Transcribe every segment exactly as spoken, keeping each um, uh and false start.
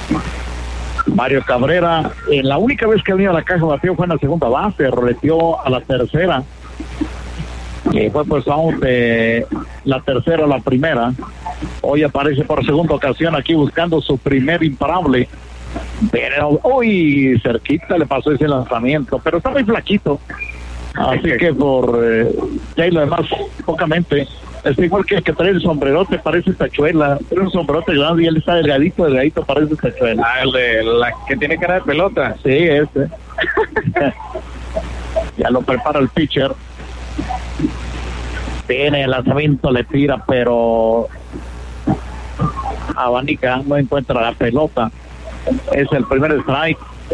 Mario Cabrera, en la única vez que ha venido a la caja batió fue en la segunda base, roleteó a la tercera, que fue pues out de la tercera a la primera. Hoy aparece por segunda ocasión aquí buscando su primer imparable, pero uy, cerquita le pasó ese lanzamiento, pero está muy flaquito, así que por eh, ya y lo demás pocamente. Es igual que el que trae el sombrerote, parece tachuela. Trae un sombrerote grande y él está delgadito, delgadito, parece tachuela. Ah, el de la que tiene cara de pelota. Sí, ese. Ya lo prepara el pitcher. Viene el lanzamiento, le tira, pero abanica, no encuentra la pelota. Es el primer strike.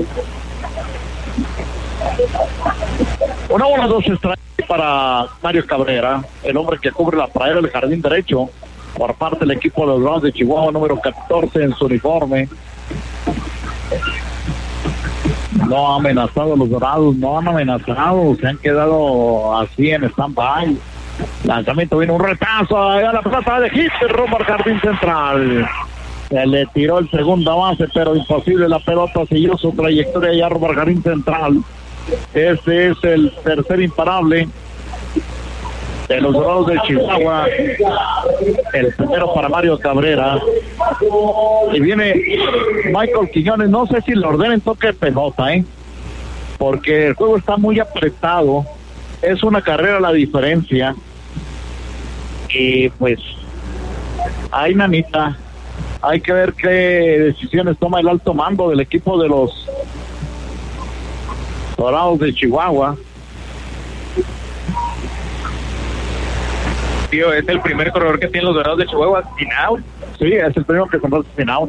Una bola, dos strikes para Mario Cabrera, el hombre que cubre la pradera del jardín derecho por parte del equipo de los Bravos de Chihuahua, número catorce en su uniforme. No ha amenazado a los Dorados, no han amenazado, se han quedado así en stand-by. Lanzamiento, viene un retazo, a la pelota de hit, rumbo al jardín central. Se le tiró el segunda base, pero imposible, la pelota siguió su trayectoria ya rumbo al jardín central. Este es el tercer imparable de los Dorados de Chihuahua, el primero para Mario Cabrera. Y viene Michael Quiñones, no sé si le ordenen toque de pelota, ¿eh? porque el juego está muy apretado, es una carrera la diferencia, y pues hay nanita, hay que ver qué decisiones toma el alto mando del equipo de los Dorados de Chihuahua. Tío, es el primer corredor que tienen los Dorados de Chihuahua sin out. Sí, es el primero que compró sin out.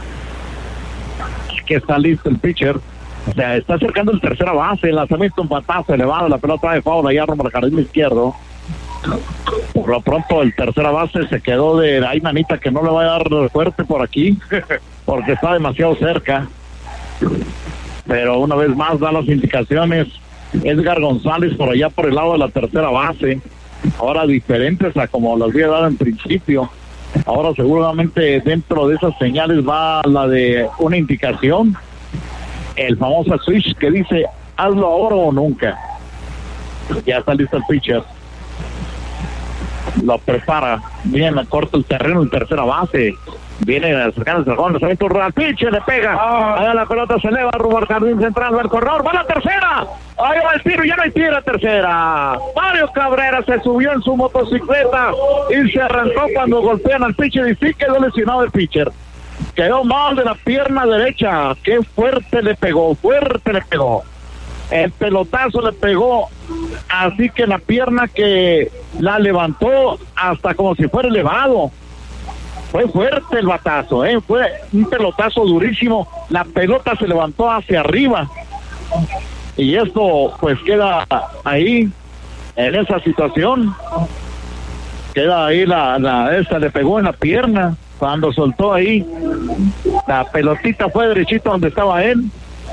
Que está listo el pitcher. O sea, está acercando el tercera base, el lanzamiento, un batazo elevado, la pelota de foul allá rumbo al jardín izquierdo. Por lo pronto el tercera base se quedó de ay manita que no le va a dar fuerte por aquí porque está demasiado cerca. Pero una vez más da las indicaciones Edgar González por allá por el lado de la tercera base, ahora diferentes a como las había dado en principio. Ahora seguramente dentro de esas señales va la de una indicación, el famoso switch que dice hazlo ahora o nunca. Ya está listo el pitcher, lo prepara bien, corta el terreno en tercera base, viene acercándose al joven, lanzamiento al pitcher, le pega, oh. Allá la pelota se eleva rumbo al jardín central, va el corredor, va a la tercera, ahí va el tiro, ya no hay tiro a tercera. Mario Cabrera se subió en su motocicleta y se arrancó cuando golpean al pitcher y sí quedó lesionado el pitcher. Quedó mal de la pierna derecha, qué fuerte le pegó, fuerte le pegó. El pelotazo le pegó, así que la pierna que la levantó hasta como si fuera elevado. Fue fuerte el batazo, ¿eh? Fue un pelotazo durísimo. La pelota se levantó hacia arriba. Y esto pues queda ahí, en esa situación. Queda ahí la, la esta le pegó en la pierna. Cuando soltó ahí, la pelotita fue derechito donde estaba él.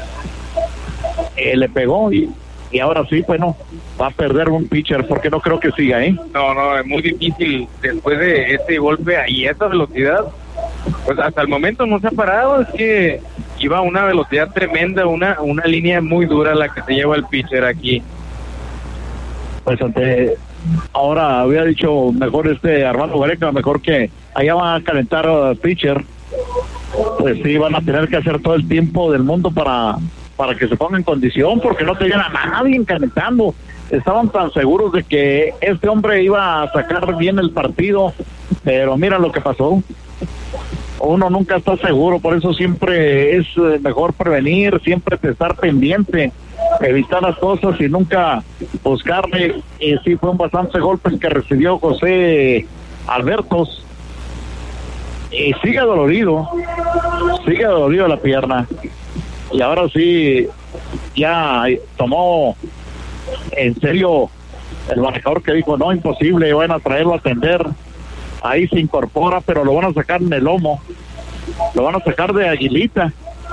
Eh, le pegó y, y ahora sí, pues no, va a perder un pitcher porque no creo que siga, ¿eh? No, no, es muy difícil después de este golpe y esta velocidad. Pues hasta el momento no se ha parado, es que iba a una velocidad tremenda, una una línea muy dura la que se lleva el pitcher aquí. Pues ante, ahora había dicho mejor este Armando Gareca, mejor que allá van a calentar al pitcher, pues sí, van a tener que hacer todo el tiempo del mundo para para que se ponga en condición, porque no tenían a nadie calentando. Estaban tan seguros de que este hombre iba a sacar bien el partido, pero mira lo que pasó. Uno nunca está seguro, por eso siempre es mejor prevenir, siempre estar pendiente, evitar las cosas y nunca buscarle. Y sí, fueron bastantes golpes que recibió José Albertos. Y sigue dolorido, sigue dolorido la pierna. Y ahora sí, ya tomó en serio el manejador que dijo, no, imposible, van a traerlo a atender. Ahí se incorpora, pero lo van a sacar en el lomo. Lo van a sacar de Aguilita.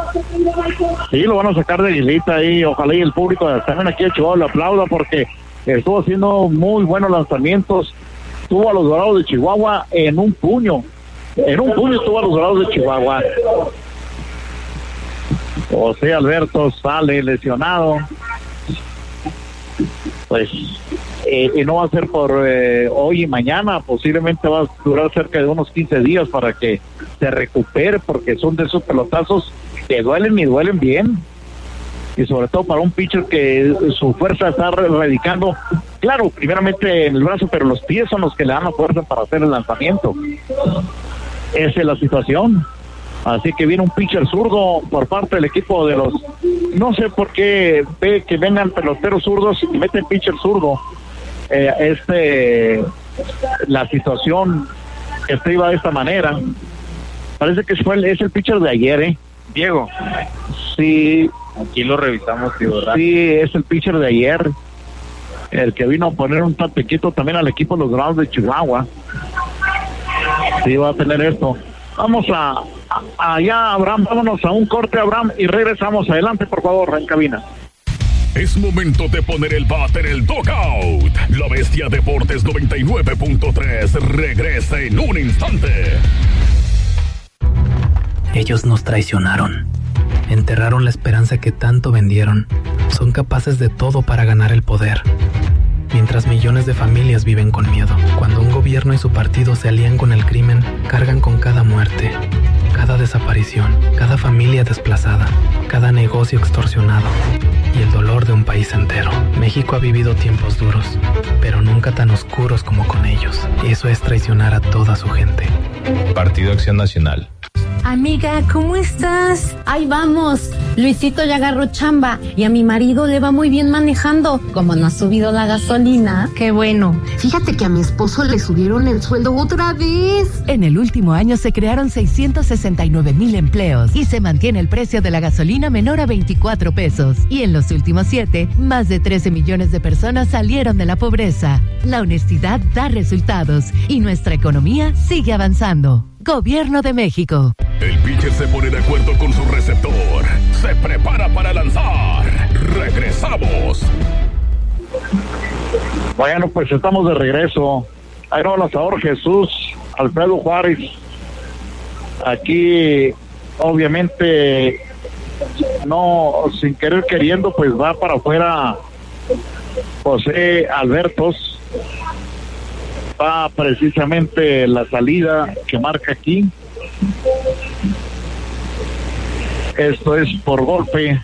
Sí, lo van a sacar de Aguilita ahí. Ojalá y el público también aquí de Chihuahua le aplauda porque estuvo haciendo muy buenos lanzamientos. Tuvo a los Dorados de Chihuahua en un puño. En un puño tuvo a los Dorados de Chihuahua. José Alberto sale lesionado, pues eh, y no va a ser por eh, hoy y mañana, posiblemente va a durar cerca de unos quince días para que se recupere, porque son de esos pelotazos que duelen y duelen bien, y sobre todo para un pitcher que su fuerza está radicando, claro, primeramente en el brazo, pero los pies son los que le dan la fuerza para hacer el lanzamiento. Esa es la situación. Así que viene un pitcher zurdo por parte del equipo de los... No sé por qué ve que vengan peloteros zurdos y meten pitcher zurdo. Eh, este... La situación que iba de esta manera. Parece que fue el, es el pitcher de ayer, ¿eh? Diego. Sí. Aquí lo revisamos, tío, ¿verdad? Sí, es el pitcher de ayer. El que vino a poner un tapequito también al equipo de los Bravos de Chihuahua. Sí, va a tener esto. Vamos a, a allá, Abraham, vámonos a un corte, Abraham, y regresamos. Adelante, por favor, en cabina. Es momento de poner el bate en el dugout. La Bestia Deportes noventa y nueve punto tres regresa en un instante. Ellos nos traicionaron. Enterraron la esperanza que tanto vendieron. Son capaces de todo para ganar el poder. Mientras millones de familias viven con miedo. Cuando un gobierno y su partido se alían con el crimen, cargan con cada muerte, cada desaparición, cada familia desplazada, cada negocio extorsionado y el dolor de un país entero. México ha vivido tiempos duros, pero nunca tan oscuros como con ellos. Eso es traicionar a toda su gente. Partido Acción Nacional. Amiga, ¿cómo estás? Ahí vamos. Luisito ya agarró chamba y a mi marido le va muy bien manejando. Como no ha subido la gasolina. Qué bueno. Fíjate que a mi esposo le subieron el sueldo otra vez. En el último año se crearon seiscientos sesenta y nueve mil empleos y se mantiene el precio de la gasolina menor a veinticuatro pesos. Y en los últimos siete, más de trece millones de personas salieron de la pobreza. La honestidad da resultados y nuestra economía sigue avanzando. Gobierno de México. El pitcher se pone de acuerdo con su receptor. Se prepara para lanzar. Regresamos. Bueno, pues estamos de regreso. Aero lanzador Jesús Alfredo Juárez. Aquí, obviamente, no, sin querer queriendo, pues va para afuera José Albertos. Va precisamente la salida que marca aquí. Esto es por golpe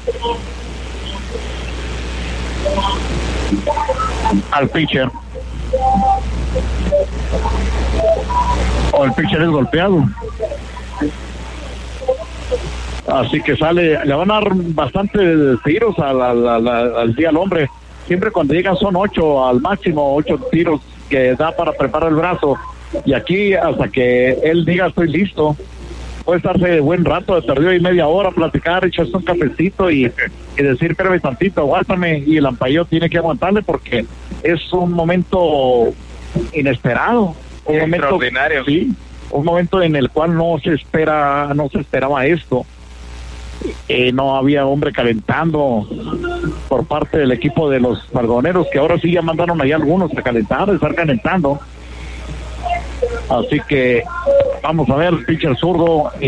al pitcher, o el pitcher es golpeado, así que sale. Le van a dar bastantes tiros al, al, al, al día al hombre. Siempre cuando llegan son ocho al máximo, ocho tiros que da para preparar el brazo, y aquí hasta que él diga estoy listo, puede estarse buen rato, perdió ahí media hora, platicar, echarse un cafecito y, y decir, espérame tantito, aguántame, y el ampallero tiene que aguantarle porque es un momento inesperado, un momento extraordinario. Sí, un momento en el cual no se espera, no se esperaba esto. Eh, no había hombre calentando por parte del equipo de los Margoneros, que ahora sí ya mandaron allá algunos a calentar, a estar calentando. Así que vamos a ver, pitcher zurdo. Y...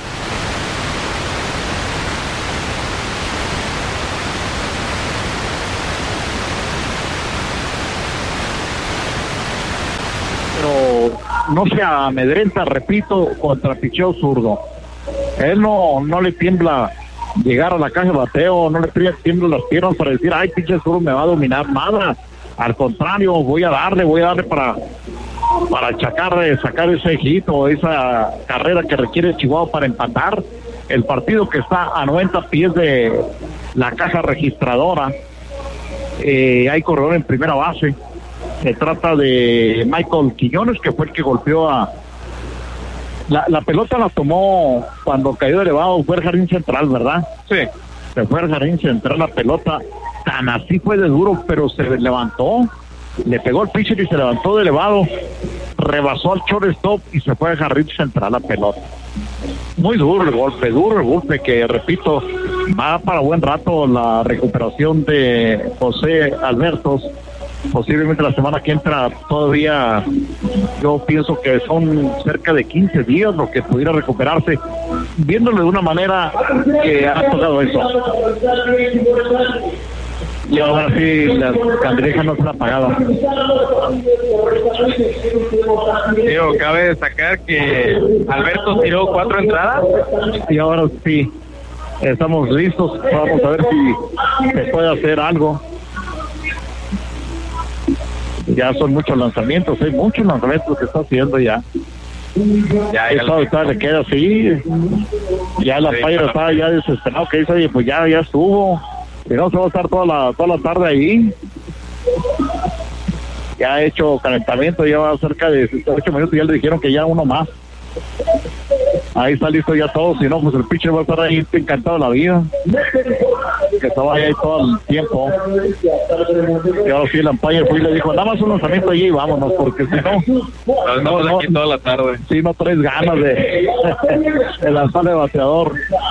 pero no se amedrenta, repito, contra picheo zurdo. Él no no le tiembla llegar a la caja de bateo, no le tiembla las piernas para decir, ay, pinche zurdo me va a dominar, nada. Al contrario, voy a darle, voy a darle para para achacar, sacar ese hit o esa carrera que requiere Chihuahua para empatar el partido, que está a noventa pies de la caja registradora. Eh, hay corredor en primera base. Se trata de Michael Quiñones, que fue el que golpeó a... La, la pelota la tomó cuando cayó de elevado, fue el jardín central, ¿verdad? Sí. Se fue al jardín central la pelota, tan así fue de duro, pero se levantó, le pegó el pitcher y se levantó de elevado, rebasó al shortstop y se fue al jardín central la pelota. Muy duro el golpe, duro el golpe, que repito, va para buen rato la recuperación de José Albertos, posiblemente la semana que entra todavía, yo pienso que son cerca de quince días lo que pudiera recuperarse, viéndolo de una manera que ha tocado eso. Y ahora sí, las cangrejas no se han apagado. Digo, cabe destacar que Alberto tiró cuatro entradas. Y ahora sí, estamos listos. Vamos a ver si se puede hacer algo. Ya son muchos lanzamientos, hay muchos lanzamientos que está haciendo ya. Ya, ya Eso está, le queda así. Ya la Sí, Pyro claro. está ya desesperado, que dice, oye, pues ya, ya estuvo. Si no, se va a estar toda la, toda la tarde ahí. Ya ha hecho calentamiento, ya va cerca de ocho minutos, ya le dijeron que ya uno más. Ahí está listo ya todo, si no, pues el pitcher va a estar ahí encantado de la vida. Que se vaya ahí todo el tiempo. Y ahora sí, el umpire fue y le dijo, nada más un lanzamiento allí y vámonos, porque si no, Nos no, vemos no, aquí toda la tarde. si no traes ganas de, de lanzar de bateador.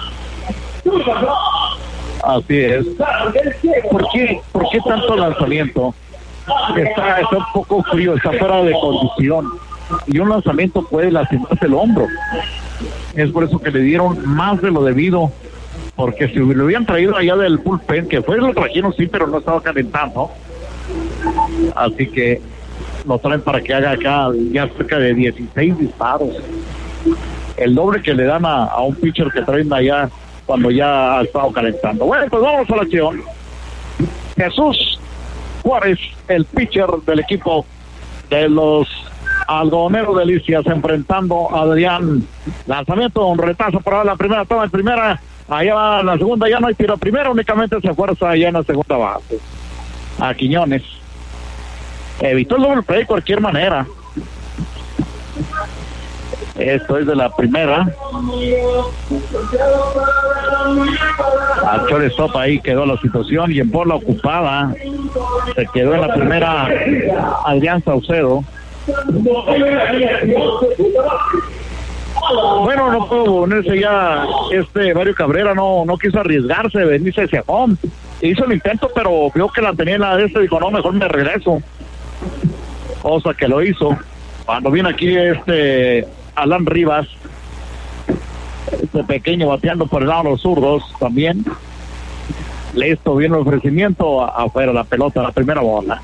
Así es. ¿Por qué, por qué tanto lanzamiento? Está, está un poco frío, está fuera de condición. Y un lanzamiento puede lastimarse el hombro. Es por eso que le dieron más de lo debido. Porque si lo hubieran traído allá del bullpen, que fue lo trajeron, sí, pero no estaba calentando. Así que lo traen para que haga acá ya cerca de dieciséis disparos. El doble que le dan a, a un pitcher que traen allá cuando ya ha estado calentando. Bueno, pues vamos a la acción. Jesús Juárez, el pitcher del equipo de los Algodoneros Delicias, enfrentando a Adrián. Lanzamiento, un retazo para la primera toma en primera. Allá va la segunda, ya no hay tiro primero, únicamente se fuerza allá en la segunda base. A Quiñones. Evitó el doble play de cualquier manera. Esto es de la primera. A shortstop ahí quedó la situación y en bola ocupada se quedó en la primera Adrián Saucedo. Bueno, no pudo ponerse ya este Mario Cabrera, no no quiso arriesgarse, venirse hacia home. Hizo el intento, pero vio que la tenía en la de este, dijo, no, mejor me regreso. Cosa que lo hizo. Cuando viene aquí este Alan Rivas, este pequeño bateando por el lado de los zurdos también. Listo, viene el ofrecimiento, afuera la pelota, la primera bola.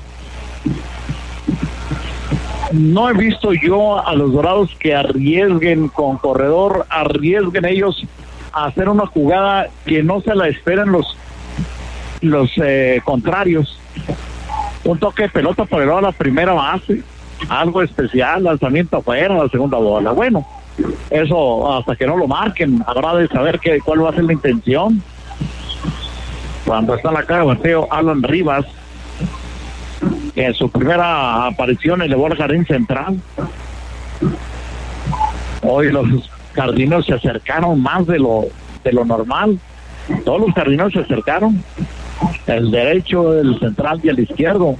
No he visto yo a los Dorados que arriesguen con corredor, arriesguen ellos a hacer una jugada que no se la esperen los los eh, contrarios. Un toque de pelota por el lado de la primera base, algo especial, lanzamiento afuera, la segunda bola. Bueno, eso hasta que no lo marquen, habrá de saber que, cuál va a ser la intención. Cuando está en la cara de bateo Alan Rivas, que en su primera aparición elevó al jardín central. Hoy los jardineros se acercaron más de lo de lo normal. Todos los jardineros se acercaron, el derecho, el central y el izquierdo.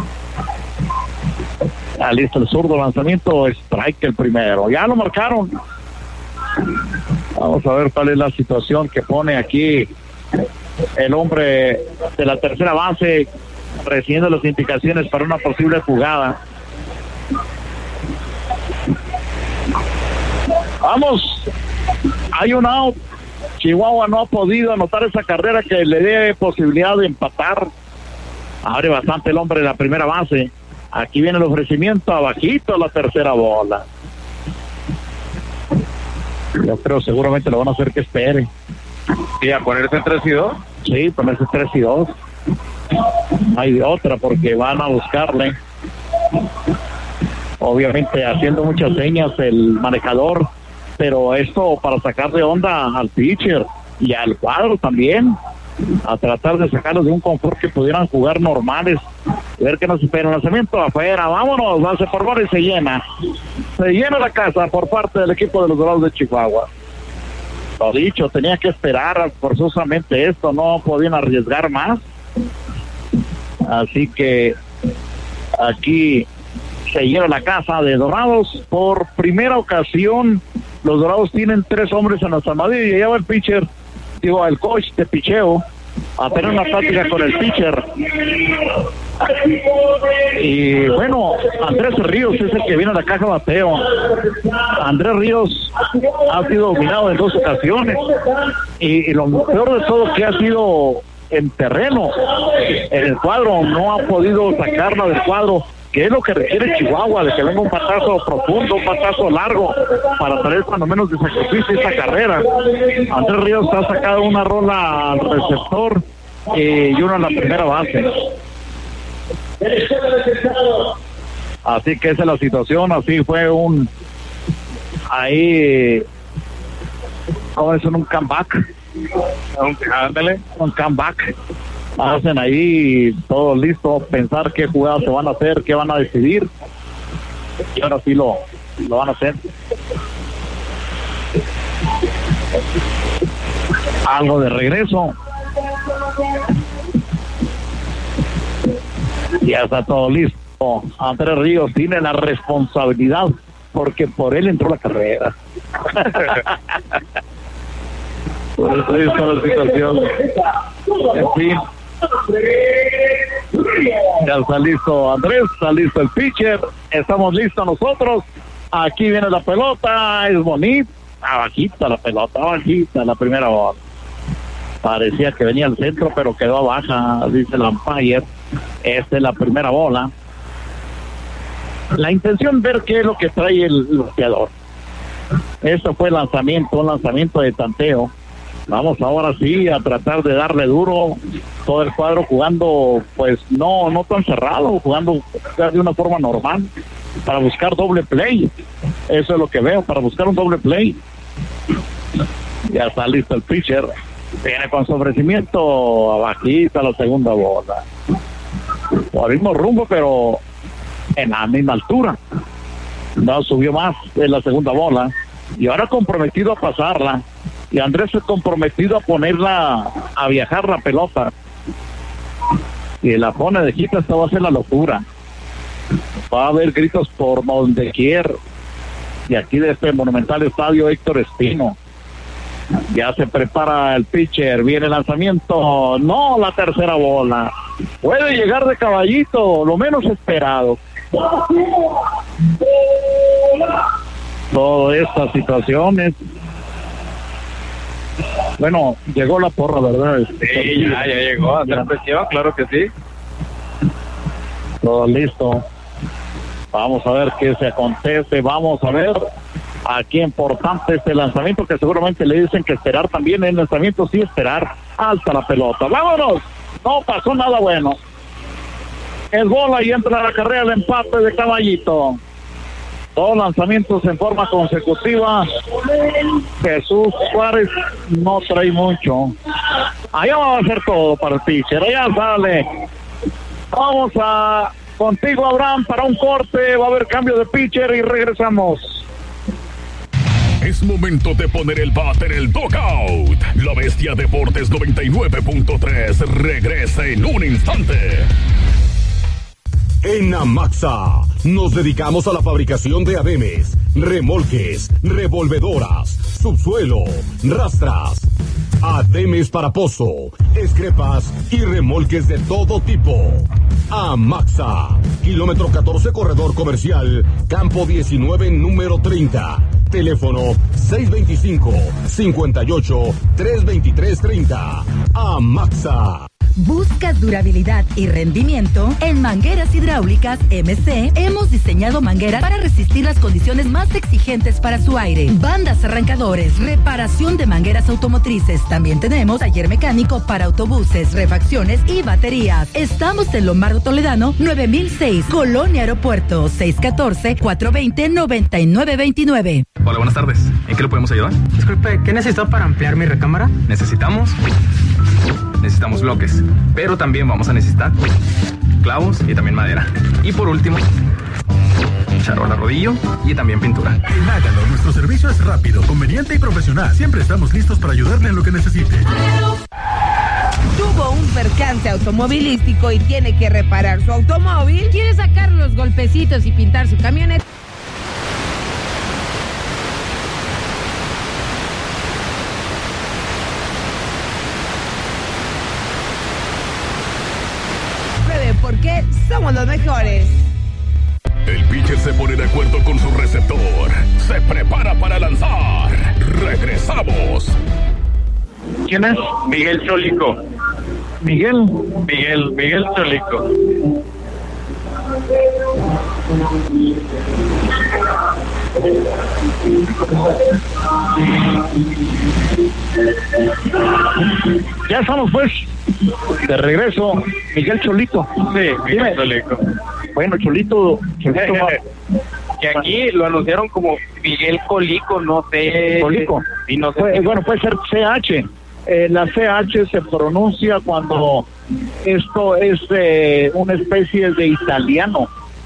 Ah, listo el zurdo, lanzamiento, strike el primero, ya lo marcaron. Vamos a ver cuál es la situación que pone aquí el hombre de la tercera base, recibiendo las indicaciones para una posible jugada. Vamos, hay un out. Chihuahua no ha podido anotar esa carrera que le dé posibilidad de empatar. Abre bastante el hombre de la primera base. Aquí viene el ofrecimiento, abajito la tercera bola. Yo creo seguramente lo van a hacer que espere. ¿Y a ponerse en tres y dos? Sí, ponerse tres y dos. No hay de otra porque van a buscarle. Obviamente haciendo muchas señas el manejador, pero esto para sacar de onda al pitcher y al cuadro también, a tratar de sacarlos de un confort que pudieran jugar normales, ver que no se espera el lanzamiento afuera, vámonos, base por bola y se llena, se llena la casa por parte del equipo de los Dorados de Chihuahua. Lo dicho, tenía que esperar forzosamente esto, no podían arriesgar más, así que aquí se llena la casa de Dorados. Por primera ocasión los Dorados tienen tres hombres en la salmadilla y allá va el pitcher, digo, el coach de picheo, a tener una plática con el pitcher. Y bueno, Andrés Ríos es el que viene a la caja de bateo. Andrés Ríos ha sido dominado en dos ocasiones. Y, y lo peor de todo que ha sido en terreno, en el cuadro, no ha podido sacarla del cuadro, que es lo que requiere Chihuahua, de que venga un patazo profundo, un patazo largo, para traer cuando menos de sacrificio esta carrera. Andrés Ríos ha sacado una rola al receptor eh, y una en la primera base. Así que esa es la situación, así fue un ahí, ¿cómo es? Un comeback, ándale, un comeback. Hacen ahí todo listo, pensar qué jugadas se van a hacer, qué van a decidir, y ahora sí lo, lo van a hacer. Algo de regreso. Ya está todo listo. Andrés Ríos tiene la responsabilidad porque por él entró la carrera. Por eso está la situación. En fin. Ya está listo Andrés, está listo el pitcher, estamos listos nosotros. Aquí viene la pelota, es bonita, bajita la pelota, bajita la primera bola. Parecía que venía al centro, pero quedó a baja, dice el umpire. Esta es la primera bola. La intención es ver qué es lo que trae el bateador. Esto fue el lanzamiento, un lanzamiento de tanteo. Vamos ahora sí a tratar de darle duro, todo el cuadro jugando pues no no tan cerrado, jugando de una forma normal para buscar doble play. Eso es lo que veo, para buscar un doble play. Ya está listo el pitcher, viene con su ofrecimiento, abajita la segunda bola, por el mismo rumbo pero en la misma altura, no subió más en la segunda bola y ahora comprometido a pasarla. Y Andrés es comprometido a ponerla, a viajar la pelota. Y la pone de quita, esta va a ser la locura. Va a haber gritos por donde quiera. Y aquí de este monumental estadio Héctor Espino. Ya se prepara el pitcher, viene el lanzamiento. No, la tercera bola. Puede llegar de caballito, lo menos esperado. Todas estas situaciones. Bueno, llegó la porra, ¿verdad? Sí, ya, ya llegó a hacer presión, claro que sí. Todo listo. Vamos a ver qué se acontece, vamos a ver. Aquí importante este lanzamiento, que seguramente le dicen que esperar también en el lanzamiento, sí esperar. Alta la pelota, vámonos. No pasó nada bueno. Es bola y entra la carrera, el empate de Caballito. Dos lanzamientos en forma consecutiva. Jesús Juárez no trae mucho. Allá va a hacer todo para el pitcher. Allá sale. Vamos a contigo, Abraham, para un corte. Va a haber cambio de pitcher y regresamos. Es momento de poner el bate en el dugout. La Bestia Deportes noventa y nueve punto tres regresa en un instante. En Amaxa nos dedicamos a la fabricación de ademes, remolques, revolvedoras, subsuelo, rastras, ademes para pozo, escrepas y remolques de todo tipo. Amaxa, kilómetro catorce, corredor comercial, campo diecinueve, número treinta. Teléfono seis veinticinco, cincuenta y ocho, trescientos veintitrés, treinta. Amaxa. ¿Buscas durabilidad y rendimiento? En Mangueras Hidráulicas M C hemos diseñado mangueras para resistir las condiciones más exigentes para su aire. Bandas arrancadores, reparación de mangueras automotrices. También tenemos taller mecánico para autobuses, refacciones y baterías. Estamos en Lombardo Toledano, nueve mil seis, Colonia Aeropuerto, seis uno cuatro, cuatro dos cero, nueve nueve dos nueve. Hola, buenas tardes. ¿En qué le podemos ayudar? Disculpe, ¿qué necesito para ampliar mi recámara? Necesitamos... Necesitamos bloques, pero también vamos a necesitar clavos y también madera. Y por último, charola rodillo y también pintura. En Hágalo, nuestro servicio es rápido, conveniente y profesional. Siempre estamos listos para ayudarle en lo que necesite. Tuvo un percance automovilístico y tiene que reparar su automóvil. ¿Quiere sacar los golpecitos y pintar su camioneta? somos los mejores. El pitcher se pone de acuerdo con su receptor. Se prepara para lanzar. Regresamos. ¿Quién es? Miguel Cholico. Miguel. Miguel, Miguel Cholico. Ya estamos pues de regreso. Miguel Cholito. Sí, Miguel Dime. Cholico. Bueno, Cholito, Cholito va- Que aquí lo anunciaron como Miguel Colico, no sé. Colico. Y no sé. Puede- bueno, puede ser C H. Eh, la C H se pronuncia cuando esto es eh, una especie de italiano.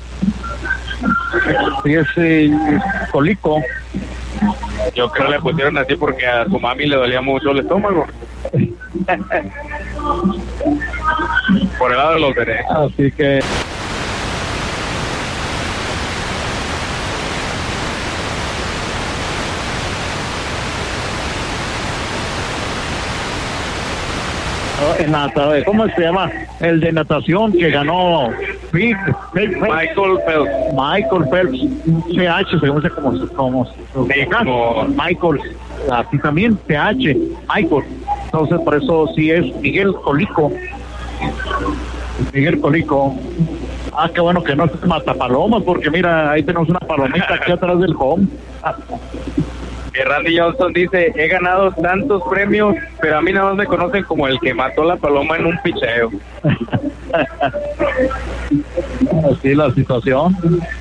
Y es eh, Colico. Yo creo que le pusieron así porque a su mami le dolía mucho el estómago. Por el lado de los derechos. Así que... En nata- ¿Cómo se llama? El de natación que ganó Pete, Pete- Michael Phelps. Michael Phelps, C H, se conoce como, como, Sí, como- Michael, así también C H, Michael. Entonces, por eso sí es Miguel Colico. Miguel Colico. Ah, qué bueno que no es Matapalomas, porque mira, ahí tenemos una palomita aquí atrás del home. Y Randy Johnson dice, he ganado tantos premios, pero a mí nada más me conocen como el que mató la paloma en un picheo. Así la situación.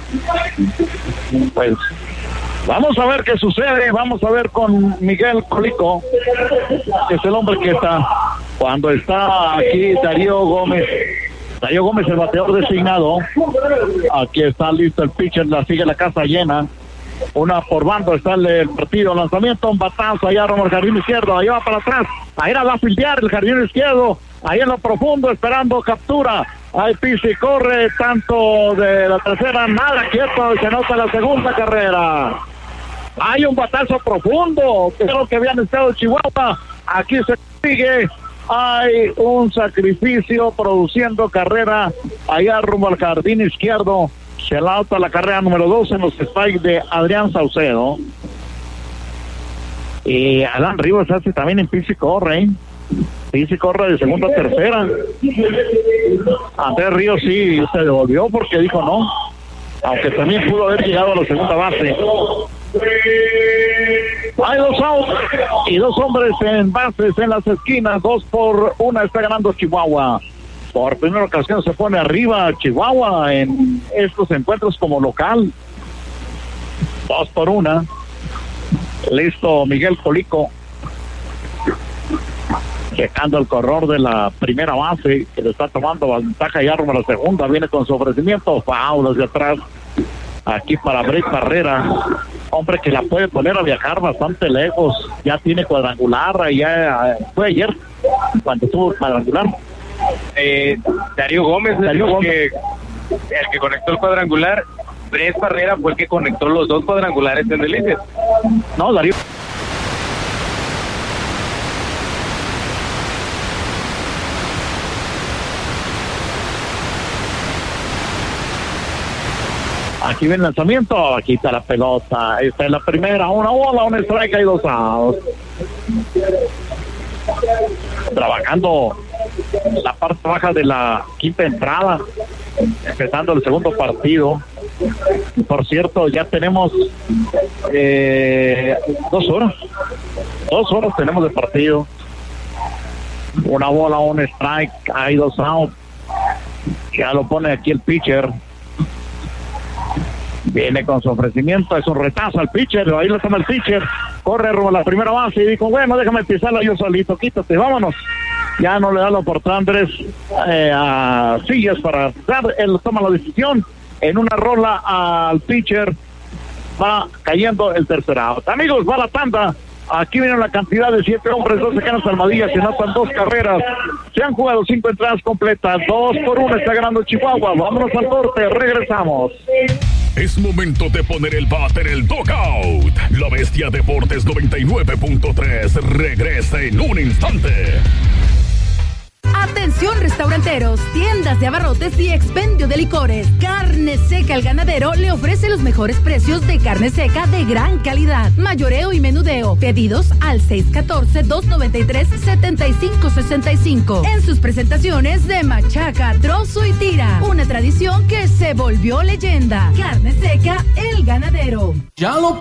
Pues vamos a ver qué sucede. Vamos a ver con Miguel Colico, que es el hombre que está cuando está aquí Darío Gómez. Darío Gómez, el bateador designado. Aquí está listo el pitcher, la sigue la casa llena. Una por bando está el, el partido, lanzamiento, un batazo allá rumbo al jardín izquierdo, ahí va para atrás, ahí la va a fildear el jardín izquierdo, ahí en lo profundo esperando captura, ahí pisa y corre, tanto de la tercera, nada quieto, se nota la segunda carrera. Hay un batazo profundo, que es lo que habían estado Chihuahua, aquí se sigue, hay un sacrificio produciendo carrera, allá rumbo al jardín izquierdo. Se lanza la carrera número dos en los strikes de Adrián Saucedo. Y Alan Rivas hace también en pisa y corre, ¿eh? Pisa y corre de segunda a tercera. Andrés Ríos sí se devolvió porque dijo no, aunque también pudo haber llegado a la segunda base. Hay dos outs y dos hombres en bases en las esquinas, dos por una está ganando Chihuahua. Por primera ocasión se pone arriba Chihuahua en estos encuentros como local. Dos por una. Listo Miguel Colico. Checando el corredor de la primera base, que le está tomando ventaja ya rumbo a la segunda. Viene con su ofrecimiento. Foul hacia atrás. Aquí para Brett Barrera. Hombre que la puede poner a viajar bastante lejos. Ya tiene cuadrangular. Ya fue ayer cuando tuvo cuadrangular. Eh, Darío Gómez, Darío el, Gómez. Que, el que conectó el cuadrangular. Brett Barrera fue el que conectó los dos cuadrangulares en Delicias. No, Darío. Aquí viene el lanzamiento, aquí está la pelota, esta es la primera, una bola, un strike y dos outs. Trabajando la parte baja de la quinta entrada, empezando el segundo partido. Por cierto, ya tenemos eh, dos horas, dos horas tenemos de partido. Una bola, un strike, hay dos outs. Ya lo pone aquí el pitcher. Viene con su ofrecimiento, es un retazo al pitcher, ahí lo toma el pitcher, corre rumbo a la primera base y dijo, bueno, déjame pisarla yo solito, quítate, vámonos. Ya no le da la oportunidad a Andrés eh, a Sillas para dar, él toma la decisión, en una rola al pitcher, va cayendo el tercer out. Amigos, va la tanda. Aquí viene la cantidad de siete hombres, doce canas almadillas, se anotan dos carreras. Se han jugado cinco entradas completas, dos por uno está ganando Chihuahua. Vámonos al corte, regresamos. Es momento de poner el bate en el dugout. La Bestia Deportes noventa y nueve punto tres regresa en un instante. Atención restauranteros, tiendas de abarrotes y expendio de licores. Carne Seca El Ganadero le ofrece los mejores precios de carne seca de gran calidad. Mayoreo y menudeo. Pedidos al seis uno cuatro, dos nueve tres, siete cinco seis cinco. En sus presentaciones de machaca, trozo y tira. Una tradición que se volvió leyenda. Carne Seca El Ganadero. Ya lo